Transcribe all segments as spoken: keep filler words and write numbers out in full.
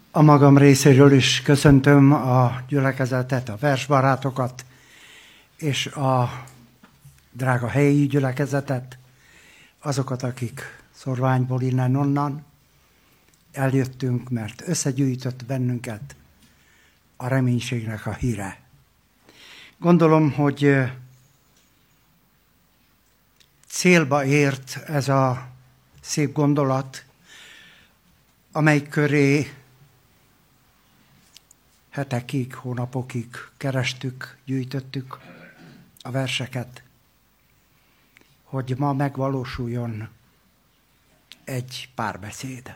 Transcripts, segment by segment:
A magam részéről is köszöntöm a gyülekezetet, a versbarátokat és a drága helyi gyülekezetet, azokat, akik Szorványból innen-onnan eljöttünk, mert összegyűjtött bennünket a reménységnek a híre. Gondolom, hogy célba ért ez a szép gondolat, amely köré hetekig, hónapokig kerestük, gyűjtöttük a verseket, hogy ma megvalósuljon egy párbeszéd.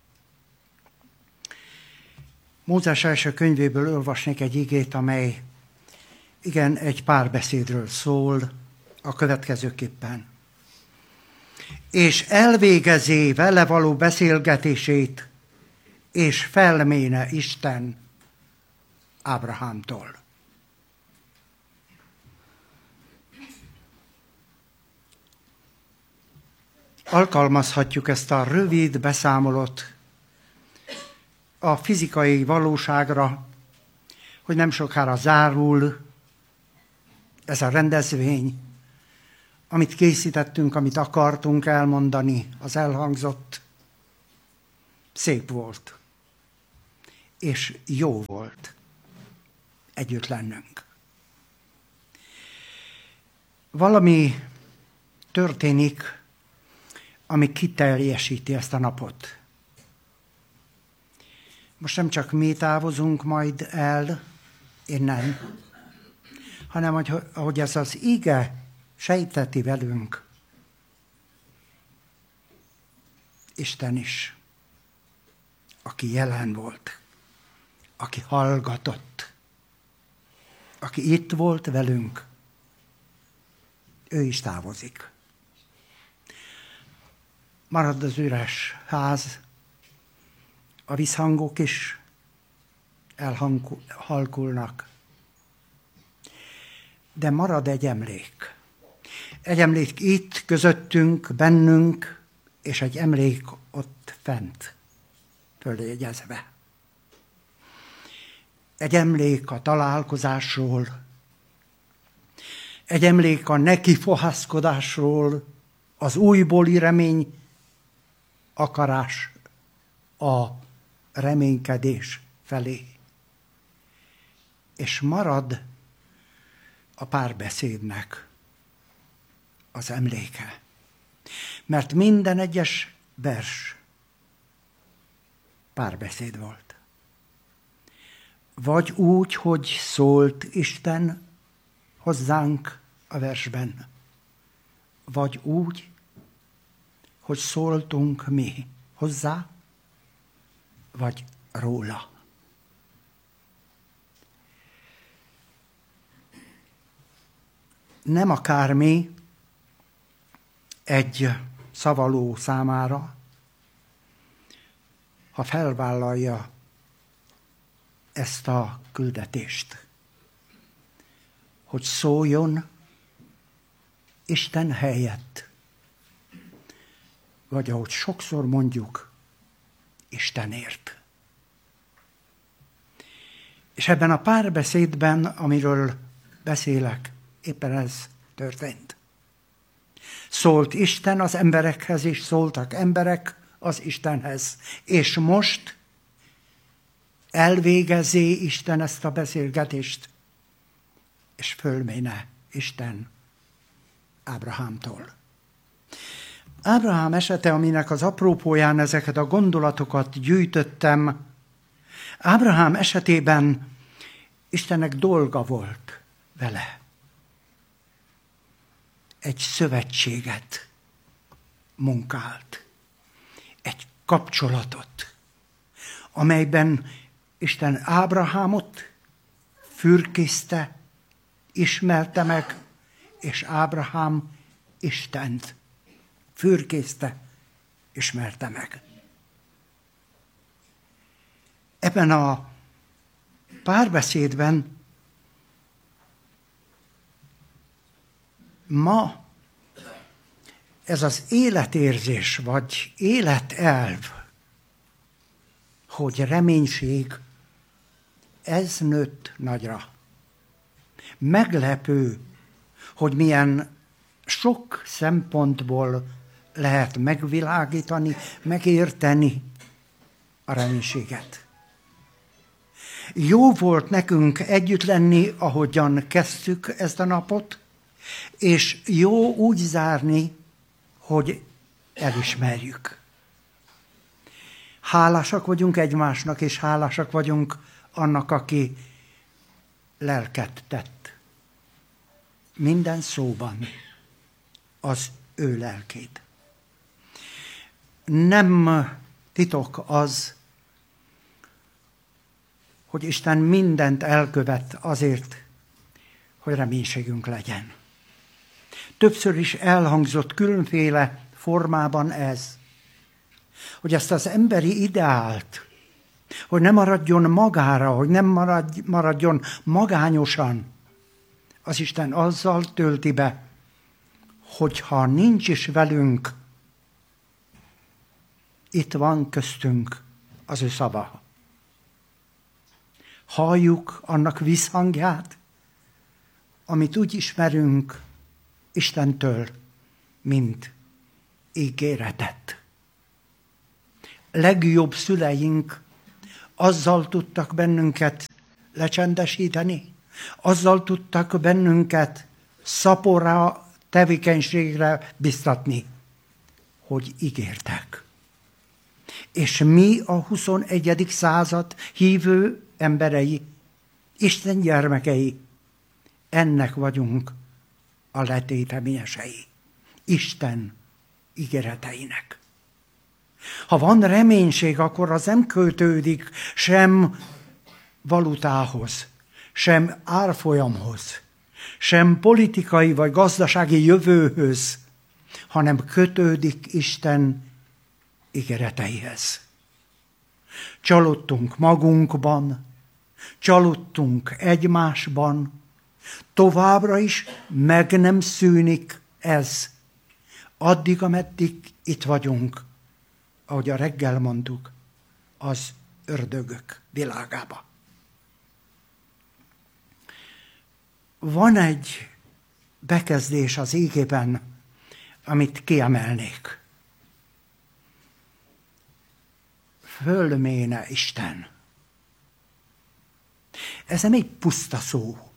Mózes első könyvéből olvasnék egy igét, amely igen, egy párbeszédről szól a következőképpen. És elvégezi vele való beszélgetését, és felméne Isten Ábrahámtól. Alkalmazhatjuk ezt a rövid beszámolót a fizikai valóságra, hogy nem sokára zárul ez a rendezvény, amit készítettünk, amit akartunk elmondani, az elhangzott, szép volt, és jó volt együtt lennünk. Valami történik, ami kiteljesíti ezt a napot. Most nem csak mi távozunk majd el innen, hanem hogy, ahogy ez az ige sejteti velünk, Isten is, aki jelen volt, aki hallgatott, aki itt volt velünk, ő is távozik. Marad az üres ház, a visszhangok is elhalkulnak, de marad egy emlék. Egy emlék itt, közöttünk, bennünk, és egy emlék ott fent, följegyezve. Egy emlék a találkozásról, egy emlék a nekifohászkodásról, az újbóli remény, akarás, a reménykedés felé. És marad a párbeszédnek az emléke. Mert minden egyes vers párbeszéd volt. Vagy úgy, hogy szólt Isten hozzánk a versben, vagy úgy, hogy szóltunk mi hozzá, vagy róla. Nem akármi egy szavaló számára, ha felvállalja ezt a küldetést, hogy szóljon Isten helyett, vagy ahogy sokszor mondjuk, Istenért. És ebben a párbeszédben, amiről beszélek, éppen ez történt. Szólt Isten az emberekhez, és szóltak emberek az Istenhez. És most elvégezi Isten ezt a beszélgetést, és fölméne Isten Ábrahámtól. Ábrahám esete, aminek az aprópóján ezeket a gondolatokat gyűjtöttem, Ábrahám esetében Istennek dolga volt vele. Egy szövetséget munkált, egy kapcsolatot, amelyben Isten Ábrahámot fürkészte, ismerte meg, és Ábrahám Istent fürkészte, ismerte meg. Ebben a párbeszédben ma ez az életérzés, vagy életelv hogy reménység, ez nőtt nagyra. Meglepő, hogy milyen sok szempontból lehet megvilágítani, megérteni a reménységet. Jó volt nekünk együtt lenni, ahogyan kezdtük ezt a napot, és jó úgy zárni, hogy elismerjük. Hálásak vagyunk egymásnak, és hálásak vagyunk annak, aki lelket tett. Minden szóban az ő lelkét. Nem titok az, hogy Isten mindent elkövet azért, hogy reménységünk legyen. Többször is elhangzott különféle formában ez, hogy ezt az emberi ideált, hogy ne maradjon magára, hogy nem maradj, maradjon magányosan, az Isten azzal tölti be, hogyha nincs is velünk, itt van köztünk az ő szava. Halljuk annak visszhangját, amit úgy ismerünk Istentől, mint ígéretet. Legjobb szüleink azzal tudtak bennünket lecsendesíteni, azzal tudtak bennünket szaporra, tevékenységre biztatni, hogy ígértek. És mi a huszonegyedik század hívő emberei, Isten gyermekei, ennek vagyunk a letéteményesei, Isten ígéreteinek. Ha van reménység, akkor az nem kötődik sem valutához, sem árfolyamhoz, sem politikai vagy gazdasági jövőhöz, hanem kötődik Isten ígéreteihez. Csalódtunk magunkban, csalódtunk egymásban, továbbra is meg nem szűnik ez, addig, ameddig itt vagyunk, ahogy a reggel mondtuk, az ördögök világába. Van egy bekezdés az ígében, amit kiemelnék. Fölméne Isten. Ez nem egy puszta szó.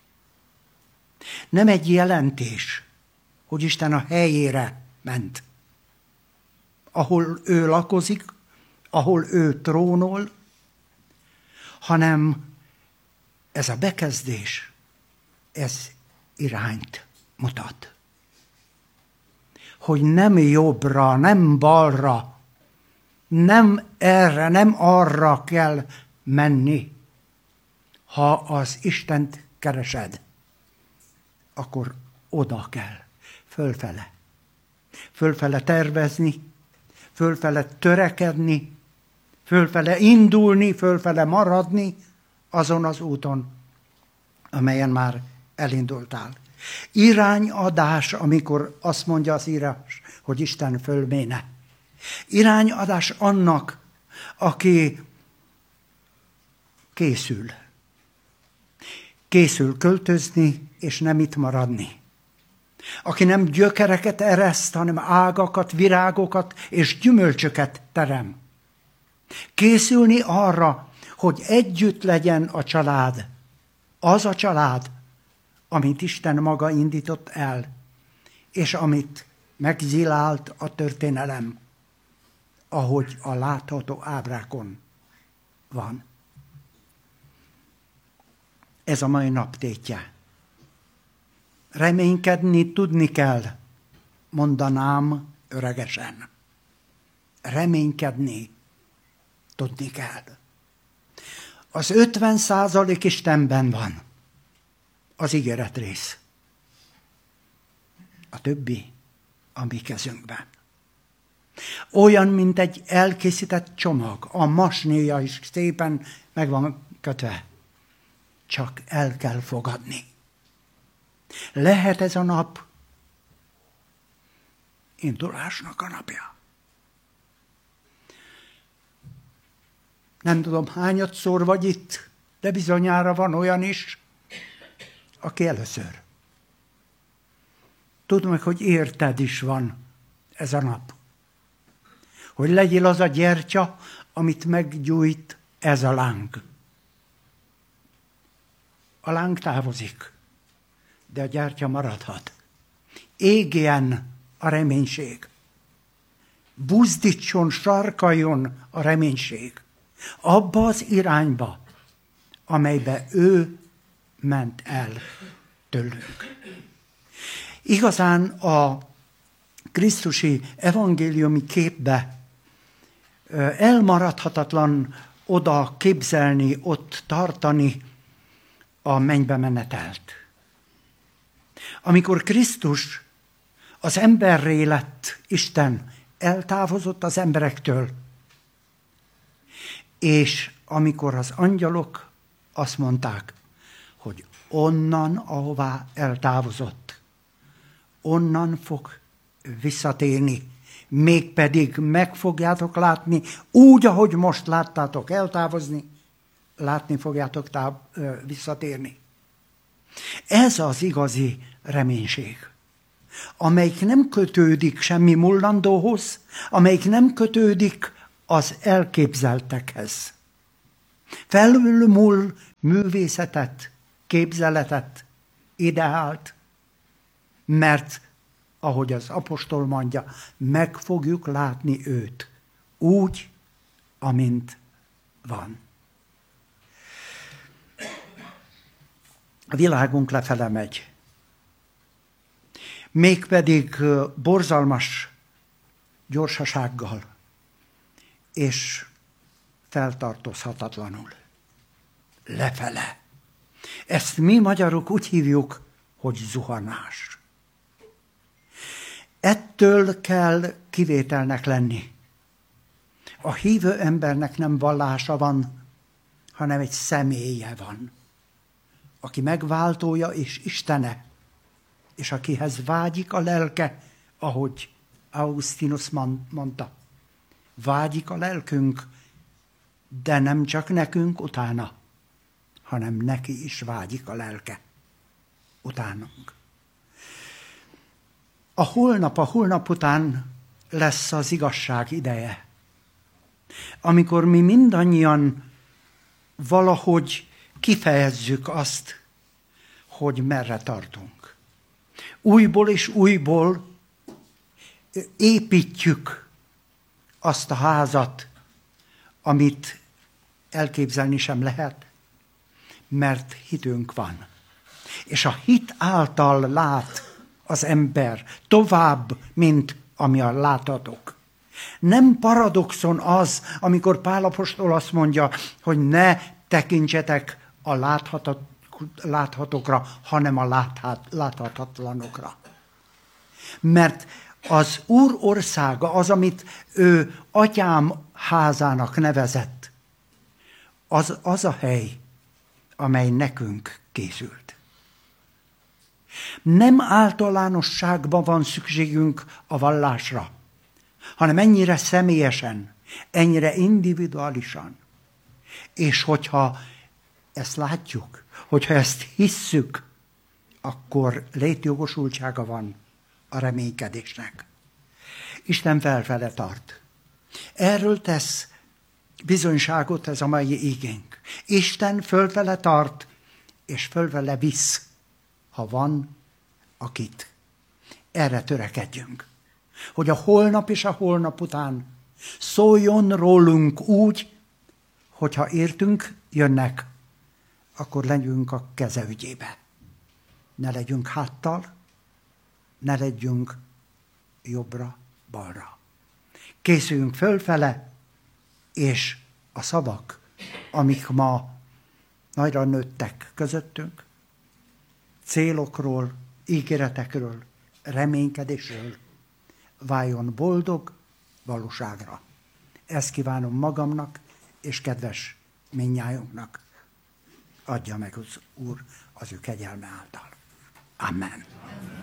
Nem egy jelentés, hogy Isten a helyére ment. Ahol ő lakozik, ahol ő trónol, hanem ez a bekezdés, ez irányt mutat. Hogy nem jobbra, nem balra, nem erre, nem arra kell menni. Ha az Istent keresed, akkor oda kell, fölfele. Fölfele tervezni, fölfele törekedni, fölfele indulni, fölfele maradni azon az úton, amelyen már elindultál. Irányadás, amikor azt mondja az írás, hogy Isten fölméne. Irányadás annak, aki készül. Készül költözni, és nem itt maradni. Aki nem gyökereket ereszt, hanem ágakat, virágokat és gyümölcsöket terem. Készülni arra, hogy együtt legyen a család. Az a család, amit Isten maga indított el, és amit megzilált a történelem, ahogy a látható ábrákon van. Ez a mai nap tétje. Reménykedni tudni kell, mondanám öregesen. Reménykedni tudni kell. Az ötven százalék Istenben van, az ígéret rész. A többi a mi kezünkben. Olyan, mint egy elkészített csomag. A masnéja is szépen meg van kötve. Csak el kell fogadni. Lehet ez a nap indulásnak a napja. Nem tudom, hányadszor vagy itt, de bizonyára van olyan is, aki először. Tudd meg, hogy érted is van ez a nap. Hogy legyél az a gyertya, amit meggyújt ez a láng. A láng távozik, de a gyertya maradhat. Égjen a reménység. Buzdítson, sarkaljon a reménység. Abba az irányba, amelybe ő ment el tőlünk. Igazán a krisztusi evangéliumi képbe elmaradhatatlan oda képzelni, ott tartani a mennybe menetelt. Amikor Krisztus az emberré lett, Isten eltávozott az emberektől, és amikor az angyalok azt mondták, hogy onnan, ahová eltávozott, onnan fog visszatérni, mégpedig meg fogjátok látni, úgy, ahogy most láttátok eltávozni, látni fogjátok táv, ö, visszatérni. Ez az igazi reménység, amelyik nem kötődik semmi mullandóhoz, amelyik nem kötődik az elképzeltekhez. Felülmúl művészetet, képzeletet, ideált, mert, ahogy az apostol mondja, meg fogjuk látni őt úgy, amint van. A világunk lefele megy. Mégpedig borzalmas gyorsasággal és feltartózhatatlanul. Lefele. Ezt mi magyarok úgy hívjuk, hogy zuhanás. Ettől kell kivételnek lenni. A hívő embernek nem vallása van, hanem egy személye van, aki megváltója és Istene, és akihez vágyik a lelke, ahogy Augustinus mondta. Vágyik a lelkünk, de nem csak nekünk utána, hanem neki is vágyik a lelke utánunk. A holnap, a holnap után lesz az igazság ideje, amikor mi mindannyian valahogy kifejezzük azt, hogy merre tartunk. Újból és újból építjük azt a házat, amit elképzelni sem lehet, mert hitünk van. És a hit által lát az ember tovább, mint ami a látatok. Nem paradoxon az, amikor Pál apostol azt mondja, hogy ne tekintsetek a láthatókra, hanem a láthatatlanokra. Mert az Úr országa, az, amit ő atyám házának nevezett, az az a hely, amely nekünk készült. Nem általánosságban van szükségünk a vallásra, hanem ennyire személyesen, ennyire individuálisan. És hogyha ezt látjuk, hogyha ezt hisszük, akkor létjogosultsága van a reménykedésnek. Isten felfele tart. Erről tesz bizonyságot ez a mai igénk. Isten fölfele tart, és fölfele visz, ha van akit. Erre törekedjünk. Hogy a holnap és a holnap után szóljon rólunk úgy, hogyha értünk, jönnek, akkor legyünk a keze ügyébe. Ne legyünk háttal, ne legyünk jobbra-balra. Készüljünk fölfele, és a szavak, amik ma nagyra nőttek közöttünk, célokról, ígéretekről, reménykedésről váljon boldog valóságra. Ezt kívánom magamnak, és kedves mindnyájunknak. Adja meg az Úr az ő kegyelme által. Amen.